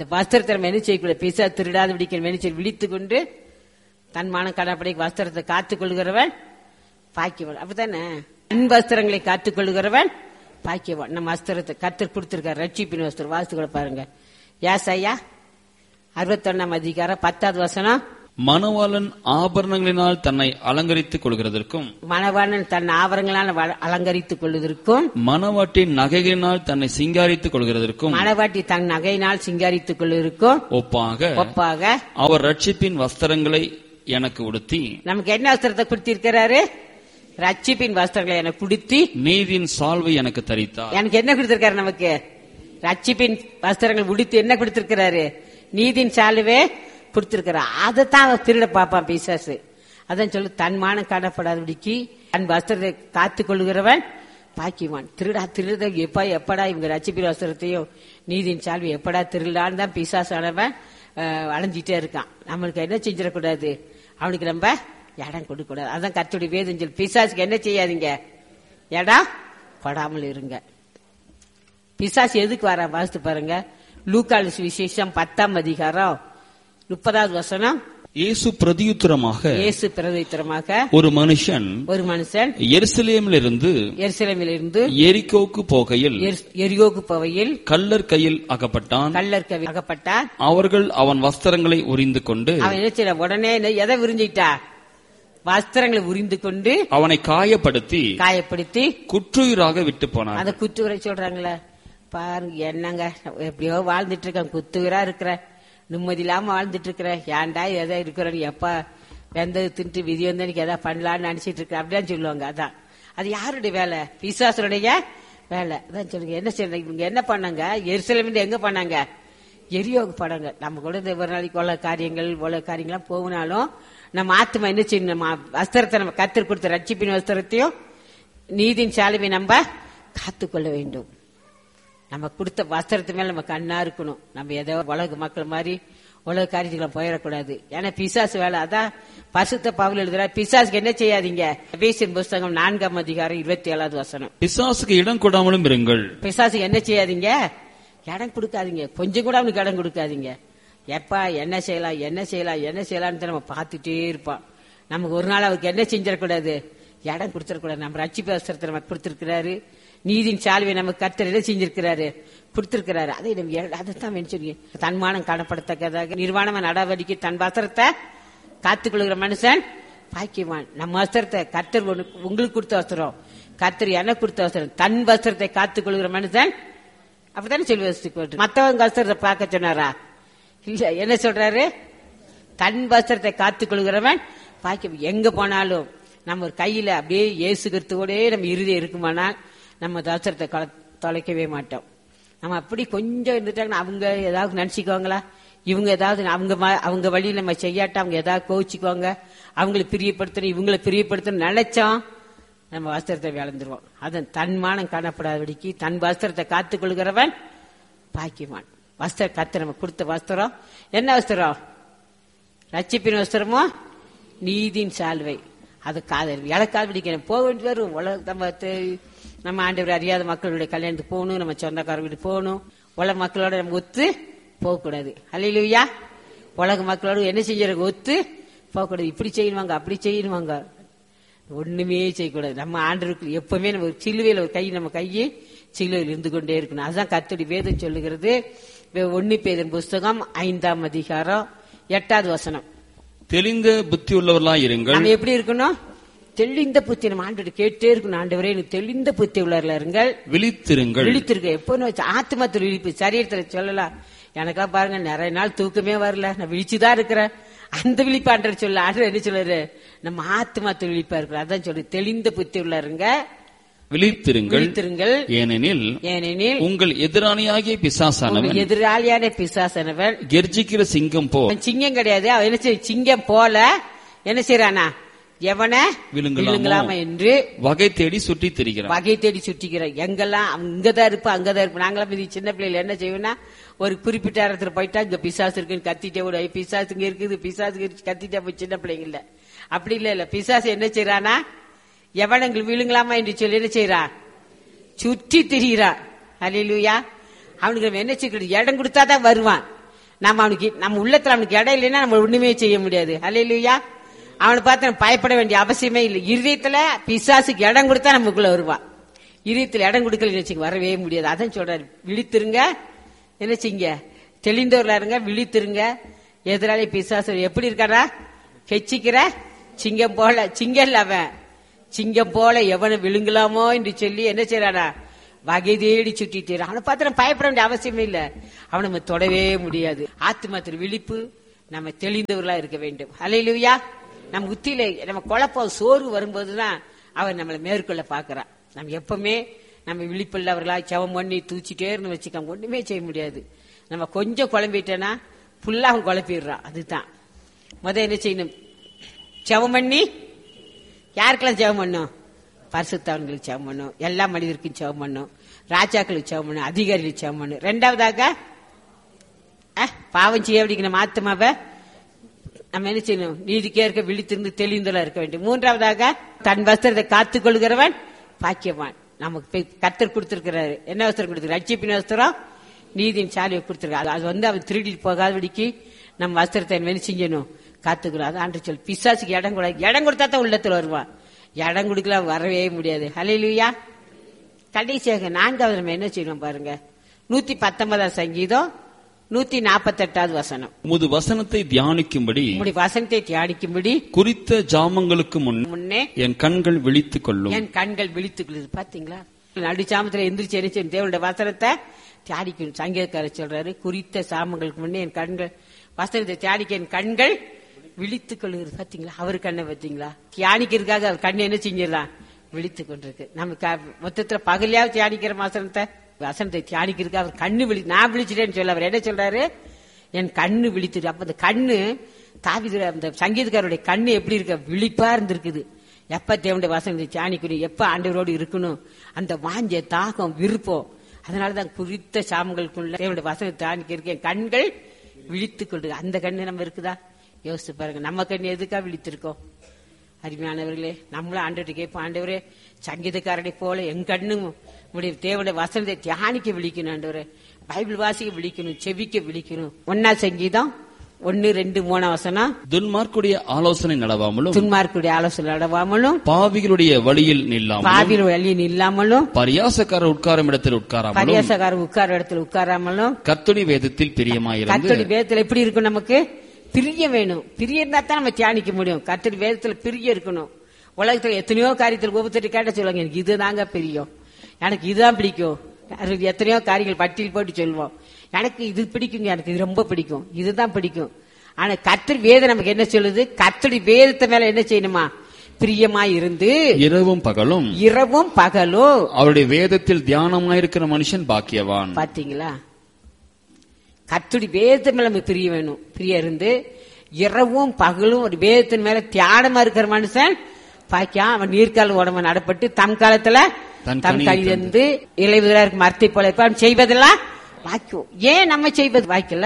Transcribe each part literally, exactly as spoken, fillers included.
வஸ்திரத்தை நம்ம என்ன செய்யக்கூடாது? பிசாசு திருடாத பிடிக்க என்ன செய்ய விழித்து கொண்டு தன் மான கடப்படை வஸ்திரத்தை காத்துக் கொள்கிறவன் பாக்கியவன். அப்படித்தானே? தன் வஸ்திரங்களை காத்துக் கொள்கிறவன் பாக்கியவன். நம்ம வஸ்திரத்தை கர்த்தர் கொடுத்திருக்காரு, ரட்சிப்பின் வஸ்திரம். வாஸ்துகளை பாருங்க. ஏசாயா அறுபத்தொன்னாம் அதிகாரம் பத்தாவது வசனம். மணவாளன் ஆபரணங்களினால் தன்னை அலங்கரித்துக் கொள்கிறதற்கும், மணவாளன் தன் ஆபரணங்களால் அலங்கரித்துக் கொள்வதற்கும், மணவாட்டின் நகைகளினால் தன்னை சிங்காரித்துக் கொள்கிறதற்கும், மணவாட்டி தன் நகையினால் சிங்காரித்துக் கொள்வதற்கும் ஒப்பாக ஒப்பாக அவர் ரட்சிப்பின் வஸ்திரங்களை எனக்கு உடுத்தி, நமக்கு என்ன வஸ்திரத்தை கொடுத்திருக்கிறாரு? ரட்சிப்பின் வஸ்திரங்களை எனக்கு கொடுத்தி, நீதியின் சால்வை எனக்கு தரித்தார். எனக்கு என்ன கொடுத்திருக்காரு? நமக்கு ரட்சிப்பின் வஸ்திரங்கள் உடுத்தி என்ன கொடுத்திருக்கிறாரு? நீதியின் சால்வே கொடுத்திருக்கிறார். அதைத்தான் அவன் திருட பாப்பான் பிசாசு. அதான் சொல்லு, தன்மானம் காணப்படாதபடிக்கு தன் வஸ்திரத்தை காத்துக் கொள்கிறவன் பாக்கியவான். திருடா திருட எப்ப எப்படா இவங்க ரட்சிப்பின் வஸ்திரத்தையும் நீதியின் சால்வை எப்படா திருடான்னு தான் பிசாசானவன் அலைஞ்சிட்டே இருக்கான். நம்மளுக்கு என்ன செஞ்சிடக்கூடாது? அவனுக்கு நம்ம இடம் கொடுக்க கூடாது. அதான் கர்த்தருடைய வேதம் சொல்லு, பிசாசுக்கு என்ன செய்யாதீங்க? இடம் கொடாமல் இருங்க. பிசாசு எதுக்கு வர வாசித்து பாருங்க. லூக்கால் விசேஷம் பத்தாம் அதிகாரம் முப்பதாவது வசனம். இயேசு பிரதியுத்தரமாக இயேசு பிரதியுத்தரமாக ஒரு மனுஷன் ஒரு மனுஷன் எருசலேமிலிருந்து எருசலேமிலிருந்து எரிகோவுக்கு போகையில் எரிகோவுக்கு போகையில் கள்ளர் கையில் அகப்பட்டான். கள்ளர் கையில் அகப்பட்டான். அவர்கள் அவன் வஸ்திரங்களை உரிந்து கொண்டு, அவன் என்ன செய்ய உடனே எதை உறிஞ்சிட்டா? வஸ்திரங்களை உரிந்து கொண்டு அவனை காயப்படுத்தி காயப்படுத்தி குற்றுயிராக விட்டு போனான். அந்த குத்துவரை சொல்றாங்களே பாருங்க, என்னங்க எப்படியோ வாழ்ந்துட்டு இருக்க, குத்துவரா இருக்கிற, நிம்மதி இல்லாம வாழ்ந்துட்டு இருக்கிற, ஏன்டா எதா இருக்கிற, எப்ப வெந்தது தின்ட்டு விதி வந்தனுக்கு எதா பண்ணலான்னு நினைச்சிட்டு இருக்க அப்படின்னு சொல்லுவாங்க. அதான் அது யாருடைய வேலை? பிசாசுடைய வேலை. அதான் சொல்லுங்க. என்ன செய்யணும்? இவங்க என்ன பண்ணாங்க? எருசலேமில் எங்க பண்ணாங்க? எரியோகு படங்க. நம்ம கூட இந்த ஒரு நாளைக்கு உள்ள காரியங்கள் உள்ள காரியங்கள்லாம் போகனாலும் நம்ம ஆத்மா என்ன செய்யணும்? நம்ம வஸ்திரத்தை நம்ம கர்த்தர் கொடுத்த ரட்சிப்பின் வஸ்திரத்தையும் நீதியின் சாலுவை நம்ம காத்துக்கொள்ள வேண்டும். நம்ம கொடுத்த வஸ்திரத்து மேல நம்ம கண்ணா இருக்கணும். நம்ம ஏதோ உலக மக்கள் மாதிரி உலக காரியத்துக்குள்ள போயிடக்கூடாது. ஏன்னா பிசாசு வேலை. அதான் பரிசுத்த பவுல் எழுதுற, பிசாசுக்கு என்ன செய்யாதீங்க? எபேசியர் புஸ்தகம் நான்காம் அதிகாரம் இருபத்தி ஏழாவது வசனம். பிசாசுக்கு இடம் கொடாமலும் இருங்கள். பிசாசுக்கு என்ன செய்யாதீங்க? இடம் கொடுக்காதீங்க. கொஞ்சம் கூட அவனுக்கு இடம் கொடுக்காதீங்க. எப்பா என்ன செய்யலாம் என்ன செய்யலாம் என்ன செய்யலாம்னு நம்ம பார்த்துட்டே இருப்பான். நமக்கு ஒரு நாள் அவருக்கு என்ன செஞ்சிடக்கூடாது? இடம் கொடுத்துடக்கூடாது. நம்ம ரட்சிப்பு வஸ்திரத்தை நமக்கு கொடுத்திருக்கிறாரு. நீதியின் சால்வை நமக்கு கர்த்தர் என்ன செஞ்சிருக்கிறாரு? கொடுத்திருக்கிறாரு. அதை நம்ம அதைத்தான் நினைச்சிருக்கீங்க. தன்மானம் காணப்படத்தக்கதாக நிர்வாணமான நடவடிக்கை தன் வஸ்திரத்தை காத்துக்கொள்கிற மனுஷன் பாக்கியவான். நம்ம வஸ்திரத்தை கர்த்தர் உங்களுக்கு கொடுத்த வஸ்திரம், கர்த்தர் எனக்கு கொடுத்த வஸ்திரம், தன் வஸ்திரத்தை காத்துக்கொள்கிற மனுஷன் அப்படித்தானே சொல்லி வஸ்து. மற்றவங்க வஸ்திரத்தை பார்க்க சொன்னாரா? இல்ல. என்ன சொல்றாரு? தன் வஸ்திரத்தை காத்துக்கொள்கிறவன் பாக்கியம். எங்க போனாலும் நம்ம ஒரு கையில அப்படியே இயேசு கிறிஸ்துவோட நம்ம இறுதி இருக்குமானால் நம்ம வஸ்திரத்தை தொலைக்கவே மாட்டோம். நம்ம அப்படி கொஞ்சம் இருந்துட்டாங்கன்னா அவங்க ஏதாவது நினைச்சுக்குவாங்களா? இவங்க ஏதாவது அவங்க அவங்க வழியில் நம்ம செய்யாட்டா அவங்க ஏதாவது கோவிச்சுக்குவாங்க, அவங்களை பிரியப்படுத்தணும் இவங்களை பிரியப்படுத்தணும் நினைச்சோம் நம்ம வஸ்திரத்தை விளந்துருவோம். அதன் தன்மானம் காணப்படாதபடிக்கு தன் வஸ்திரத்தை காத்துக்கொள்கிறவன் பாக்கியவான். வஸ்திரம் கர்த்தர் நம்ம கொடுத்த வஸ்திரம் என்ன வஸ்திரம்? ரட்சிப்பின் வஸ்திரமோ நீதியின் சால்வை. அது காதல் இழக்காது பிடிக்கணும். போக வேண்டி வரும். உலக நம்ம நம்ம ஆண்டவர் அறியாத மக்களுடைய கல்யாணத்துக்கு போகணும், நம்ம சொந்தக்கார வீட்டு போகணும். உலக மக்களோட நம்ம ஒத்து போகக்கூடாது. அல்லேலூயா. உலக மக்களோட என்ன செஞ்சிருக்க? ஒத்து போகக்கூடாது. இப்படி செய்யணுவாங்க அப்படி செய்யணுவாங்க, ஒண்ணுமே செய்யக்கூடாது. நம்ம ஆண்டவருக்கு எப்பவுமே நம்ம சிலுவையில் ஒரு கை நம்ம கையை சிலுவையில் இருந்து கொண்டே இருக்கணும். அதுதான் கர்த்தருடைய வேதம் சொல்லுகிறது. ஒன்னு பேதுரு புஸ்தகம் ஐந்தாம் அதிகாரம் எட்டாவது வசனம். தெளிந்த புத்தி உள்ளவர்களாய் இருங்கள். நம்ம எப்படி இருக்கணும்? தெளிந்த புத்தி. நம்ம ஆண்டு கேட்டே இருக்கணும், ஆண்டவரே எனக்கு தெளிந்த புத்தி உள்ளவர்களா இருங்கள், விழித்திருங்கள். விழித்திருக்க எப்போன்னு வச்சு ஆத்மத்தில் விழிப்பு. சரீரத்துல சொல்லலாம், எனக்கெல்லாம் பாருங்க நிறைய நாள் தூக்கமே வரல, நான் விழிச்சுதான் இருக்கிறேன். அந்த விழிப்பு ஆண்டவர் சொல்ல. ஆண்டவர் என்ன சொல்றாரு? நம்ம ஆத்மத்தில் விழிப்பா இருக்கிறோம். அதான் சொல்லு, தெளிந்த புத்தி உள்ள இருங்க, விழித்திருங்கள். ஏனெனில் ஏனெனில் உங்கள் எதிராளியாகிய பிசாசானவன் எதிராளியான பிசாசானவன் கெர்ச்சிக்கிற சிங்கம் போ. சிங்கம் கிடையாது. அவன் என்ன செய்ய? சிங்கம் போல என்ன செய்யறானா? எவனை விழுங்கலாமா என்று வகை தேடி சுற்றி திரிகிறான். வகை தேடி சுற்றிக்கிறான். எங்கெல்லாம் அங்கதான் இருப்பா அங்கதான் இருப்பா. நாங்களாம் இது சின்ன பிள்ளைல என்ன செய்வோம்னா, ஒரு குறிப்பிட்ட இடத்துல போயிட்டா இங்க பிசாசு இருக்குன்னு கத்திட்டே விட, பிசாசு இங்க இருக்குது பிசாசு கத்திட்டே போய் சின்ன பிள்ளைங்கள. அப்படி இல்ல இல்ல பிசாசு என்ன செய்யறானா? எவனங்கள் விழுங்கலாமா என்று சொல்லி என்ன செய்யறான்? சுற்றி திரிகிறான். அல்லேலூயா. அவனுக்கு என்ன செய்ய? இடம் கொடுத்தாதான் வருவான். நம்ம அவனுக்கு நம்ம உள்ளத்துல அவனுக்கு இடம் இல்லைன்னா நம்ம ஒண்ணுமே செய்ய முடியாது. அல்லேலூயா. அவனை பார்த்து நம்ம பயப்பட வேண்டிய அவசியமே இல்லை. இருதயத்துல பிசாசுக்கு இடம் கொடுத்தா நமக்குள்ள வருவான். இருதயத்துல இடம் கொடுக்கலன்னு வச்சுக்க வரவே முடியாது. அதான் சொல்றாரு, விழித்திருங்க, என்ன செய்யுங்க, தெளிந்தவர்களா இருங்க, விழித்திருங்க. எதிராளி பிசாசு எப்படி இருக்காரா, கெச்சிக்கிற சிங்கம் போல, சிங்கம் இல்ல அவன், சிங்கம் போல எவனை விழுங்கலாமோ என்று சொல்லி என்ன செய்யறானா, வகை தேடி சுட்டிட்டு அவனை பார்த்து நம்ம பயப்பட வேண்டிய அவசியமே இல்லை. அவனை நம்ம தொடவே முடியாது. ஆத்துமாத்திர விழிப்பு, நம்ம தெளிந்தவர்களா இருக்க வேண்டும். அல்லேலூயா. நம்ம உத்தியில நம்ம குழப்பம் சோர்வு வரும்போதுதான் அவன் நம்மளை மேற்கொள்ள பாக்குறான். நம்ம எப்பவுமே நம்ம விழிப்புள்ளவர்களா செவம் பண்ணி தூச்சிட்டே இருந்து வச்சுக்காம ஒண்ணுமே செய்ய முடியாது. நம்ம கொஞ்சம் குழம்பிட்டேன்னா ஃபுல்லா அவன் குழப்பிடுறான். அதுதான் முத என்ன செய்யணும், செவம் பண்ணி யாருக்கெல்லாம் செவம் பண்ணும், பரிசுத்தவான்களுக்கு செவம் பண்ணும், எல்லா மனிதருக்கும் செவம் பண்ணும், ராஜாக்களுக்கு செவம் பண்ணும், அதிகாரிகளுக்கு செவம் பண்ணும். ரெண்டாவதாக பாவம் செய்ய அப்படிங்கிற ஆத்துமாவை நம்ம என்ன செய்யணும், நீதிக்கே இருக்க விழித்திருந்து தெளிந்தலா இருக்க வேண்டும். மூன்றாவதாக தன் வஸ்திரத்தை காத்துக் கொள்கிறவன் பாக்கியவான். நமக்கு கர்த்தர் கொடுத்திருக்கிறாரு. என்ன வஸ்திரம் கொடுத்திருக்காரு, ரட்சிப்பின் வஸ்திரம், நீதியின் சாலியை கொடுத்திருக்காரு. அது வந்து அவன் திருடிட்டு போகாதபடிக்கு நம்ம வஸ்திரத்தை என்ன செய்யணும், காத்துக்கிறோம். அது ஆண்டு சொல். பிசாசுக்கு இடம் கூட இடம் கொடுத்தா தான் உள்ளத்துல வருவான். இடம் கொடுக்கல வரவே முடியாது. ஹல்லேலூயா. கடைசியாக நான்காவது நம்ம என்ன செய்யணும் பாருங்க, நூத்தி பத்தொன்பதாம் சங்கீதம் நூத்தி நாற்பத்தி எட்டாவது வசனம். உமது வசனத்தை தியானிக்கும்படி உம்முடைய வசனத்தை தியானிக்கும்படி குறித்த ஜாமங்களுக்கு முன்னே என் கண்கள் விழித்துக் கொள்ளும். என் கண்கள் விழித்துக் கொள்ளுது. பாத்தீங்களா, நடுச்சாமத்துல எந்திரிச்சு எரிச்சு தேவனுடைய வசனத்தை தியானிக்கணும். சங்கீதக்காரர் சொல்றாரு, குறித்த சாமங்களுக்கு முன்னே என் கண்கள் வசனத்தை தியானிக்க என் கண்கள் விழித்துக் கொள்ளுகிறது. பாத்தீங்களா, அவரு கண்ணை பாத்தீங்களா, தியானிக்கிறதுக்காக அவர் கண்ணை என்ன செஞ்சிடலாம், விழித்துக் கொண்டிருக்கு. நம்ம மொத்தத்துல பகலையாவது தியானிக்கிற வசனத்தை வசனத்தை தியானிக்கிறதுக்கு அவர் கண்ணு விழி நான் விழிச்சிட்டேன்னு சொல்ல அவர் என்ன சொல்றாரு, என் கண்ணு விழித்துட்டு. அப்ப அந்த கண்ணு தாவீது அந்த சங்கீதக்காரருடைய கண்ணு எப்படி இருக்க, விழிப்பா இருந்திருக்குது. எப்ப தேவனுடைய வசனத்தை தியானிக்கணும், எப்ப ஆண்டவரோடு இருக்கணும், அந்த வாஞ்ச தாகம் விருப்பம். அதனாலதான் குறித்த சாமங்களுக்குள்ள தேவனுடைய வசனத்தை தியானிக்க என் கண்கள் விழித்துக் கொண்டு. அந்த கண்ணு நம்ம இருக்குதா யோசிச்சு பாருங்க. நம்ம கண்ணு எதுக்கா விழித்திருக்கோம்? அருமையானவர்களே, நம்மளும் ஆண்டவர்கிட்ட கேட்போம், ஆண்டவரே சங்கீதக்காரனை போல என் கண்ணும் உடைய தேவனுடைய வசனத்தை தியானிக்க விழிக்கணும், ஆண்டவரே பைபிள் வாசிக்க விழிக்கணும், செவிக்க விழிக்கணும். ஒன்னா சங்கீதம் ஒன்னு ரெண்டு மூணாம் வசனம், துன்மார்க்குடைய ஆலோசனை நடவாமலும் துன்மார்க்குடைய ஆலோசனை நடவாமலும் பாவிகளுடைய வழியில் நில்லாமலும் பாவிகள் வழியில் இல்லாமலும் பரியாசக்காரர் உட்காரும் இடத்தில் உட்காராமலும் பரியாசக்காரர் உட்கார இடத்தில் உட்காராமலும் கர்த்தருடைய வேதத்தில் பிரியமாயிருந்து. கர்த்தருடைய வேதத்தில் எப்படி இருக்கும், நமக்கு பிரிய வேணும். பிரிய இருந்தா தான் நம்ம தியானிக்க முடியும். கர்த்தருடைய வேதத்துல பிரிய இருக்கணும். உலகத்துல எத்தனையோ காரியத்தில் ஒவ்வொருத்தர் கேட்ட சொல்லுவாங்க, எனக்கு இதுதாங்க பிரியம், எனக்கு இதுதான் பிடிக்கும். எத்தனையோ காரியங்கள் பட்டியல் போட்டு சொல்லுவோம், எனக்கு இது பிடிக்குங்க, எனக்கு இது ரொம்ப பிடிக்கும், இதுதான் பிடிக்கும். ஆனா கர்த்தர் வேதம் நமக்கு என்ன சொல்லுது, கர்த்தருடைய வேதத்தை மேல என்ன செய்யணுமா, பிரியமாய் இருந்து இரவும் பகலும் இரவும் பகலும் அவருடைய வேதத்தில் தியானமாயிருக்கிற மனுஷன் பாக்கியவான். பாத்தீங்களா, கர்த்தருடைய வேதத்தை மேல நமக்கு பிரிய வேணும். பிரிய இருந்து இரவும் பகலும் ஒரு வேதத்தின் மேல தியானமா இருக்கிற மனுஷன் பாக்கியம். அவன் நீர்கால உடம்பு நடப்பட்டு தம் காலத்துல தம் கழிந்து இலைவதா இருக்கு மரத்தை போல இருப்பான். செய்வதெல்லாம் வாய்க்கும். ஏன் நம்ம செய்வது வாய்க்கல,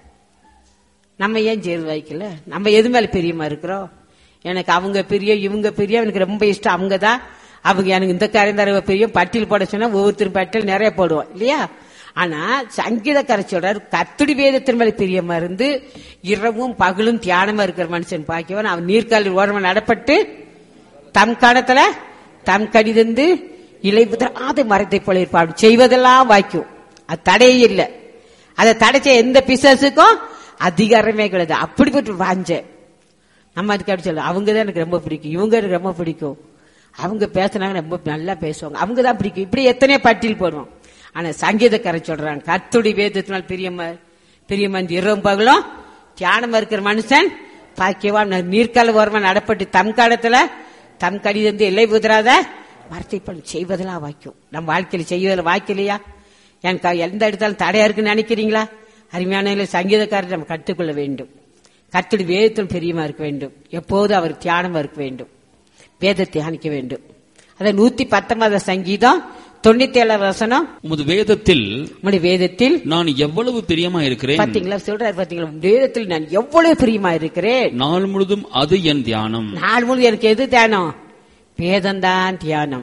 நம்ம ஏன் செய்வது வாய்க்கல? நம்ம எது மேல பிரியமா இருக்கிறோம்? எனக்கு அவங்க பிரிய இவங்க பிரிய, எனக்கு ரொம்ப இஷ்டம் அவங்கதான், அவங்க எனக்கு இந்த காரியம் தர பிரியம். பட்டியல் போட சொன்னா ஒவ்வொருத்தரும் பட்டியல் நிறைய போடுவோம் இல்லையா? ஆனா சங்கீதக்காரர் சொல்றாரு, கர்த்தருடைய வேதத்தின் மேல பிரியமா இருந்து இரவும் பகலும் தியானமா இருக்கிற மனுஷன் பாக்கியவன். அவன் நீர்காலில் ஓரமா நடப்பட்டு தம் காலத்துல தம் கடிதந்து இலை புதிராத மரத்தை போல இருப்பான். செய்வதெல்லாம் வாய்க்கும். அது தடையே இல்லை. அதை தடைச்ச எந்த பிசாசுக்கும் அதிகாரமே கிடையாது. அப்படிப்பட்ட வாஞ்ச நம்ம அதுக்கு அப்படி சொல்ல, அவங்கதான் எனக்கு ரொம்ப பிடிக்கும், இவங்க எனக்கு ரொம்ப பிடிக்கும், அவங்க பேசினாங்க ரொம்ப நல்லா பேசுவாங்க, அவங்கதான் பிடிக்கும். இப்படி எத்தனையோ பட்டியல் போடுவோம். ஆனா சங்கீதக்காரர் சொல்றாங்க, கர்த்தருடைய வேதத்தினால் பிரியமா பிரியமா இரவும் பகலும் தியானமா இருக்கிற மனுஷன் பாக்கியவான். நீர்கால ஓரமா நடப்பட்டு தம் காலத்துல தம் கடிதந்து எல்லை புதிராத மரத்தை பண்ணி செய்வதெல்லாம் வாய்க்கும். நம்ம வாழ்க்கையில செய்வதில் வாய்க்கலையா? எனக்கு எந்த இடத்தாலும் தடையா இருக்குன்னு நினைக்கிறீங்களா? அருமையான சங்கீதக்காரர் நம்ம கற்றுக்கொள்ள வேண்டும். கர்த்தருடைய வேதத்தில் பிரியமா இருக்க வேண்டும். எப்போது அவர் தியானமா இருக்க வேண்டும், வேதத்தை தியானிக்க வேண்டும். அத நூத்தி பத்தொன்பது சங்கீதம் தொண்ணூத்தி ஏழாவது வசனம், உமது வேதத்தில் உம்முடைய வேதத்தில் நான் எவ்வளவு பிரியமா இருக்கிறேன். பாத்தீங்களா, சொல்றாரு பாத்தீங்களா, வேதத்தில் நான் எவ்வளவு பிரியமா இருக்கிறேன். நாள் முழுதும் அது என் தியானம். நாள் முழுதும் எனக்கு எது தியானம்? வேதம்தான் தியானம்.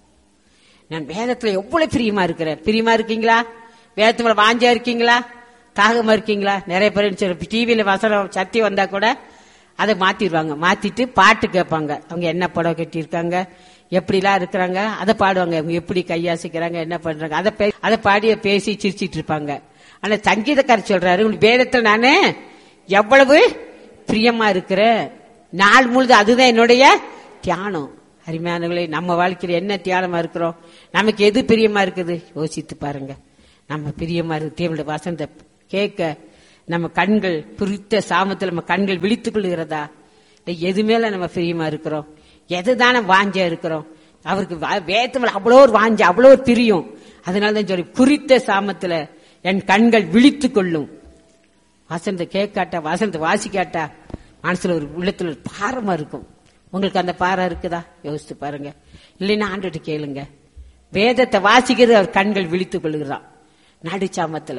நான் வேதத்துல எவ்வளவு பிரியமா இருக்கிறேன். பிரியமா இருக்கீங்களா? வேதத்துல வாஞ்சா இருக்கீங்களா? தாகமா இருக்கீங்களா? நிறைய பேர் டிவியில வசனம் சத்தி வந்தா கூட அதை மாத்திடுவாங்க. மாத்திட்டு பாட்டு கேட்பாங்க. அவங்க என்ன புடவை கட்டியிருக்காங்க, எப்படிலாம் இருக்கிறாங்க, அதை பாடுவாங்க. அவங்க எப்படி கையாசிக்கிறாங்க, என்ன பண்றாங்க, அதை அதை பாடிய பேசி சிரிச்சிட்டு இருப்பாங்க. ஆனா சங்கீதக்காரர் சொல்றாரு, உங்களுக்கு வேதத்துல நானு எவ்வளவு பிரியமா இருக்கிறேன், நாள் முழுது அதுதான் என்னுடைய தியானம். அருமையானவர்களே, நம்ம வாழ்க்கையில என்ன தியானமா இருக்கிறோம், நமக்கு எது பிரியமா இருக்குது யோசித்து பாருங்க. நம்ம பிரியமா இருக்கு தேவனுடைய வசனத்தை கேட்க நம்ம கண்கள் குறித்த சாமத்தில் நம்ம கண்கள் விழித்துக் கொள்கிறதா? எது மேல நம்ம பிரியமா இருக்கிறோம், எதுதானே வாஞ்சா இருக்கிறோம்? அவருக்கு வேதத்துல அவ்வளோ ஒரு வாஞ்ச, அவ்வளோ ஒரு பிரியம். அதனாலதான் சொல்லி குறித்த சாமத்துல என் கண்கள் விழித்துக் கொள்ளும். வசனத்தை கேட்காட்டா, வசனத்தை வாசிக்காட்டா மனசுல ஒரு உள்ளத்துல ஒரு பாரமா இருக்கும். உங்களுக்கு அந்த பாரம் இருக்குதா? யோசித்து பாருங்க. இல்லைன்னா ஆண்டுட்டு கேளுங்க. வேதத்தை வாசிக்கிறது அவர் கண்கள் விழித்துக் கொள்ளுகிறான். நடுச்சாமத்துல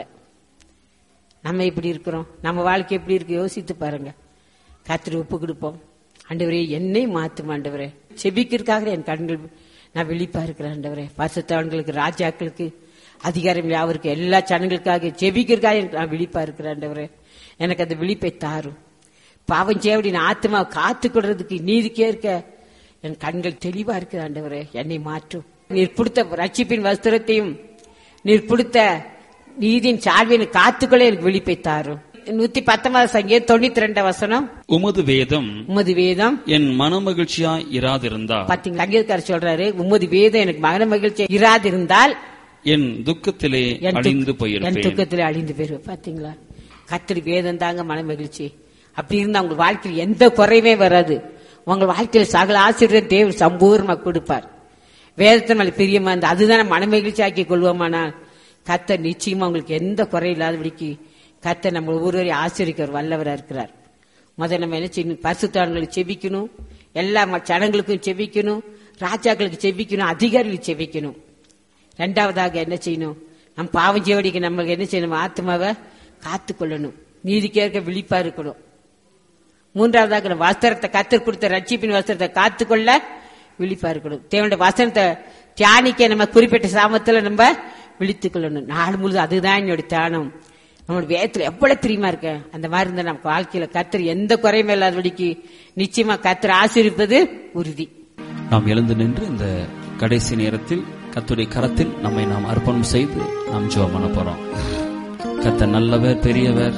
நம்ம எப்படி இருக்கிறோம், நம்ம வாழ்க்கை எப்படி இருக்கு யோசித்து பாருங்க. கர்த்தருக்கு ஒப்பு கொடுப்போம். ஆண்டவரே என்னை மாத்தும் ஆண்டவரே, செபிக்கிறதுக்காக என் கண்கள் நான் விழிப்பா இருக்கிறேன் ஆண்டவரே. பரிசுத்தவான்களுக்கு, ராஜாக்களுக்கு, அதிகாரம் யாவருக்கு, எல்லா ஜனங்களுக்காக செபிக்கிறதுக்காக நான் விழிப்பா இருக்கிறேன் ஆண்டவரே. எனக்கு அந்த விழிப்பை தாரும். பாவம் செய்ய ஆத்மா காத்து கொள்றதுக்கு நீதிக்கே இருக்க என் கண்கள் தெளிவா இருக்கு ஆண்டவரே. என்னை மாற்றும். நீர் கொடுத்த ரட்சிப்பின் வஸ்திரத்தையும் நீர் கொடுத்த நீதியின் சார்பின் காத்துக்களே எனக்கு விழிப்பை தாரும். நூத்தி பத்தொன்பது சங்கீதம் தொண்ணூத்தி ரெண்டாம் வசனம், உமது வேதம் உமது வேதம் என் மன மகிழ்ச்சியா இராதிருந்தா. பாத்தீங்க, சங்கீதக்காரர் சொல்றாரு, உமது வேதம் எனக்கு மன மகிழ்ச்சியா இராதிருந்தால் என் துக்கத்திலே அழிந்து போயிருப்பேன். என் துக்கத்திலே அழிந்து போயிருவேன். பாத்தீங்களா, கர்த்தர் வேதம் தாங்க மன மகிழ்ச்சி. அப்படி இருந்தா உங்க வாழ்க்கையில் எந்த குறையுமே வராது. உங்க வாழ்க்கையில் சகல ஆசிரியர் தேவன் சம்பூர்ணமா கொடுப்பார். வேதத்தின் மேல பிரியமா இருந்தா அதுதானே மன மகிழ்ச்சி ஆக்கி கொள்வோமானா கர்த்தர் நிச்சயமா உங்களுக்கு எந்த குறை இல்லாதபடிக்கு கர்த்தர் நம்ம ஒவ்வொருவரையும் ஆசிரியர் வல்லவரா இருக்கிறார். முதல்ல நம்ம என்ன செய்யணும், பரிசுத்தவான்களுக்கு செபிக்கணும், எல்லா ஜனங்களுக்கும் செபிக்கணும், ராஜாக்களுக்கு செபிக்கணும், அதிகாரிகளுக்கு செபிக்கணும். ரெண்டாவதாக என்ன செய்யணும், நம்ம பாவம் செய்வடிக்கு நம்மளுக்கு என்ன செய்யணும், ஆத்மாவை காத்து கொள்ளணும், நீதிக்கேற்க விழிப்பா இருக்கணும். மூன்றாவதாக வஸ்திரத்தை, கர்த்தர் கொடுத்த ரட்சிப்பின் வஸ்திரத்தை காத்துக்கொள்ள விழிப்பா இருக்கணும். தேவனுடைய வசனத்தை தியானிக்க நம்ம குறிப்பிட்ட சாமத்துல நம்ம விழித்துக் கொள்ளணும். நாள் முழுது அதுதான் என்னுடைய தியானம். நம்மளோட வேதத்துல எவ்வளவு பிரியமா இருக்க அந்த மாதிரி இருந்தா நம்ம வாழ்க்கையில கர்த்தர் எந்த குறையுமே இல்லாதபடிக்கு நிச்சயமா கர்த்தர் ஆசீர்வதிப்பது உறுதி. நாம் எழுந்து நின்று இந்த கடைசி நேரத்தில் கர்த்தருடைய கரத்தில் நம்மை நாம் அர்ப்பணம் செய்து நாம் ஜெபம் பண்ண போறோம். கர்த்தர் நல்லவர், பெரியவர்,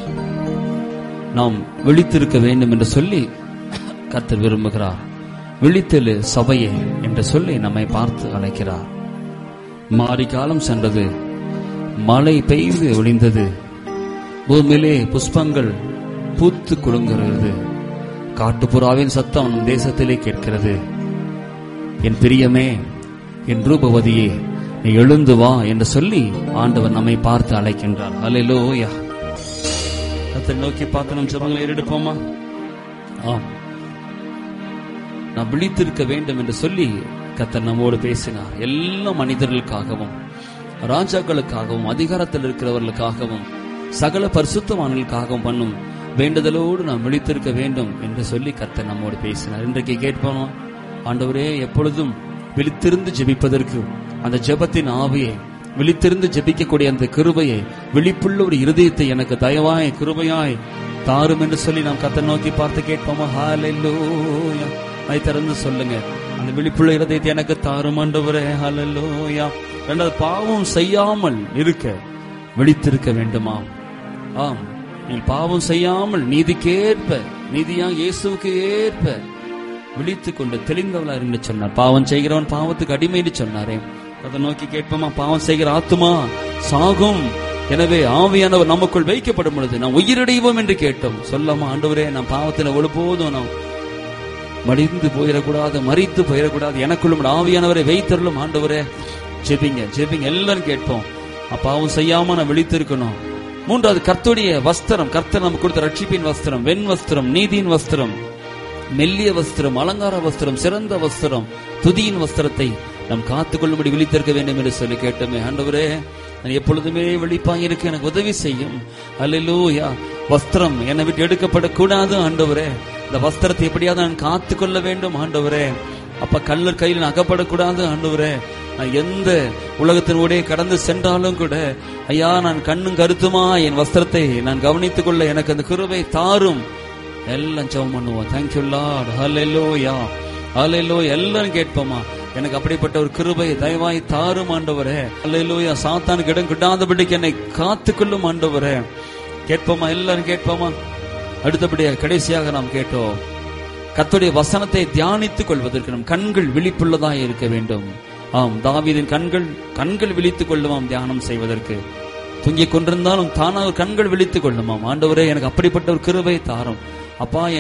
நாம் விழித்திருக்க வேண்டும் என்று சொல்லி கர்த்தர் விரும்புகிறார். விழித்தெழு சபையே என்று சொல்லி நம்மை பார்த்து அழைக்கிறார். மாரி காலம் சென்றது, மழை பெய்து ஒளிந்தது, பூமியிலே புஷ்பங்கள் பூத்து குலுங்குகிறது, காட்டுப்புறாவின் சத்தம் நம் தேசத்திலே கேட்கிறது. என் பிரியமே, என் ரூபவதியே, நீ எழுந்து வா என்று சொல்லி ஆண்டவர் நம்மை பார்த்து அழைக்கின்றார். அல்லேலூயா. கர்த்தரை நோக்கி பார்த்து நம் ஜெபங்களை ஏறெடுப்போமா? ஆம், நாம் விழித்திருக்க வேண்டும் என்று சொல்லி கர்த்தர் நம்மோடு பேசினார். எல்லா மனிதர்களுக்காகவும், ராஜாக்களுக்காகவும், அதிகாரத்தில் இருக்கிறவர்களுக்காகவும், சகல பரிசுத்தவான்களுக்காகவும் பண்ணும் வேண்டுதலோடு நாம் விழித்திருக்க வேண்டும் என்று சொல்லி கர்த்தர் நம்மோடு பேசினார். இன்றைக்கு கேட்போம், ஆண்டவரே எப்பொழுதும் விழித்திருந்து ஜெபிப்பதற்கு அந்த ஜெபத்தின் ஆவியை, விழித்திருந்து ஜெபிக்கக்கூடிய அந்த கிருபையை, விழிப்புள்ள ஒரு இருதயத்தை எனக்கு தயவாய் கிருபையாய் தாரும் என்று சொல்லி நாம் கர்த்தரை நோக்கி பார்த்து கேட்போமா? ஹல்லேலூயா. அதை திறந்து சொல்லுங்க, அந்த விழிப்புள்ள இருதயத்தை எனக்கு தாரும் ஆண்டவரே. ஹல்லேலூயா. ரெண்டாவது, பாவம் செய்யாமல் இருக்க விழித்திருக்க வேண்டுமா? ஆம், நீ பாவம் செய்யாமல் நீதிக்கேற்ப, நீதியா இயேசுவுக்கு ஏற்ப விழித்துக் கொண்டு தெளிந்தவளா என்று சொன்னார். பாவம் செய்கிறவன் பாவத்துக்கு அடிமை என்று சொன்னாரே. அதை நோக்கி கேட்போமா? பாவம் செய்கிற ஆத்துமா சாகும், எனவே ஆவியானவர் நமக்குள் வைக்கப்படும் பொழுது நாம் உயிரடைவோம் என்று கேட்டோம். சொல்லாமா? ஆண்டவரே, நாம் பாவத்தில் ஒழுபோதும் நாம் மடிந்து போயிடக்கூடாது, மறித்து போயிடக்கூடாது, எனக்குள்ளும் ஆவியானவரை வைத்தருளும் ஆண்டவரே. ஜெபிங்க, ஜெபிங்க, எல்லாரும் கேட்போம். பாவம் செய்யாம நான் விழித்திருக்கணும். மூன்றாவது, கர்த்தருடைய வஸ்திரம், கர்த்தர் நமக்கு கொடுத்த ரட்சிப்பின் வஸ்திரம், வெண் வஸ்திரம், நீதியின் வஸ்திரம், மெல்லிய வஸ்திரம், அலங்கார வஸ்திரம், சிறந்த வஸ்திரம், துதியின் வஸ்திரத்தை நாம் காத்துக்கொள்ளும்படி விழித்திருக்க வேண்டும் என்று சொல்லி கேட்டோமே. ஆண்டவரே, நான் எப்பொழுதுமே விழிப்பாக இருக்க எனக்கு உதவி செய்யும். அல்லேலூயா. வஸ்திரம் என்னை விட்டு எடுக்கப்படக்கூடாது ஆண்டவரே. இந்த வஸ்திரத்தை எப்படியாவது நான் காத்துக்கொள்ள வேண்டும் ஆண்டவரே. அப்ப கல்லர் கையில் அகப்படக்கூடாது ஆண்டவரே. நான் எந்த உலகத்தினூடே கடந்து சென்றாலும் கூட ஐயா, நான் கண்ணும் கருத்துமா என் வஸ்திரத்தை நான் கவனித்துக் கொள்ள எனக்கு அந்த கிருபை தாரும். எல்லாம் ஜெபம் பண்ணுவோம். Thank you Lord. ஹல்லேலூயா, ஹல்லேலூயா. எல்லாரும் கேட்போமா, எனக்கு அப்படிப்பட்ட ஒரு கிருபை தயவாய் தாரும் ஆண்டவரே. ஹல்லேலூயா. சாத்தானுக்கு இடம் கிட்டாதபடிக்கு என்னை காத்துக்கொள்ளும் ஆண்டவரே. கேட்போமா, எல்லாரும் கேட்போமா. அடுத்தபடியா கடைசியாக நாம் கேட்டோம், கர்த்தருடைய வசனத்தை தியானித்துக் கொள்வதற்கு நம் கண்கள் விழிப்புள்ளதாக இருக்க வேண்டும். ஆம், தாவீதின் கண்கள் கண்கள் விழித்துக் கொள்ளுமாம் தியானம் செய்வதற்கு. தூங்கிக் கொண்டிருந்தாலும் தானாக கண்கள் விழித்துக் கொள்ளுமாம். ஆண்டவரே, எனக்கு அப்படிப்பட்ட ஒரு கிருபை தாரும் அப்பா.